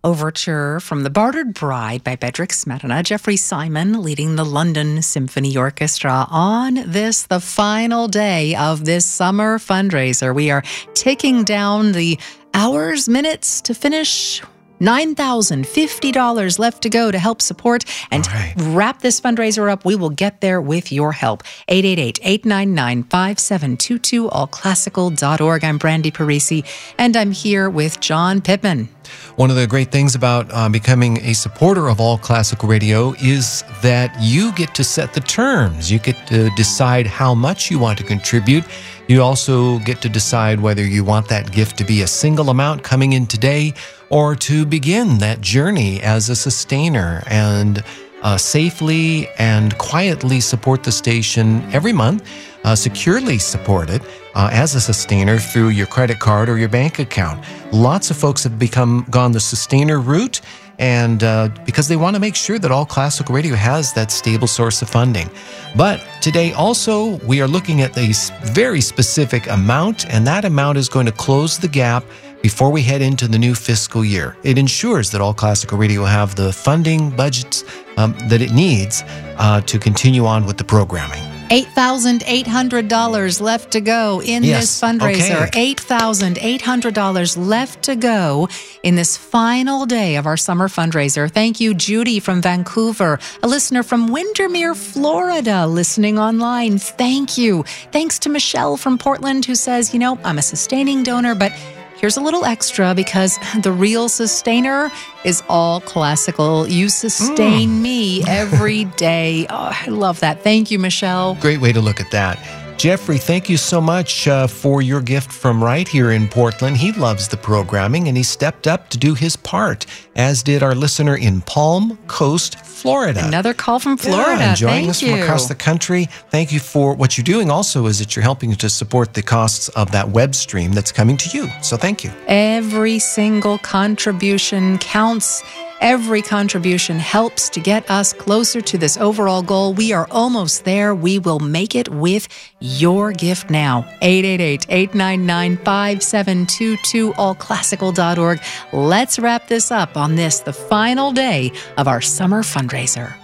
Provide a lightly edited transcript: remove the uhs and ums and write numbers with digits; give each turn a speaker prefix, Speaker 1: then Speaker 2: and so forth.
Speaker 1: Overture from The Bartered Bride by Bedřich Smetana. Jeffrey Simon leading the London Symphony Orchestra on this, the final day of this summer fundraiser. We are ticking down the hours, minutes to finish. $9,050 left to go to help support and wrap this fundraiser up. We will get there with your help. 888-899-5722, allclassical.org. I'm Brandy Parisi, and I'm here with John Pittman.
Speaker 2: One of the great things about becoming a supporter of All Classical Radio is that you get to set the terms. You get to decide how much you want to contribute. You also get to decide whether you want that gift to be a single amount coming in today or to begin that journey as a sustainer and safely and quietly support the station every month, securely support it as a sustainer through your credit card or your bank account. Lots of folks have gone the sustainer route, and because they want to make sure that All Classical Radio has that stable source of funding. But today also we are looking at a very specific amount, and that amount is going to close the gap before we head into the new fiscal year. It ensures that All Classical Radio will have the funding budgets that it needs to continue on with the programming.
Speaker 1: $8,800 left to go in this fundraiser. Okay. $8,800 left to go in this final day of our summer fundraiser. Thank you, Judy from Vancouver, a listener from Windermere, Florida, listening online. Thank you. Thanks to Michelle from Portland, who says, I'm a sustaining donor, but here's a little extra because the real sustainer is All Classical. You sustain me every day. Oh, I love that. Thank you, Michelle.
Speaker 2: Great way to look at that. Jeffrey, thank you so much for your gift from right here in Portland. He loves the programming, and he stepped up to do his part, as did our listener in Palm Coast, Florida.
Speaker 1: Another call from Florida.
Speaker 2: Enjoying us from across the country. Thank you for what you're doing. Also, is that you're helping to support the costs of that web stream that's coming to you. So thank you.
Speaker 1: Every single contribution counts. Every contribution helps to get us closer to this overall goal. We are almost there. We will make it with your gift now. 888-899-5722, allclassical.org. Let's wrap this up on this, the final day of our summer fundraiser.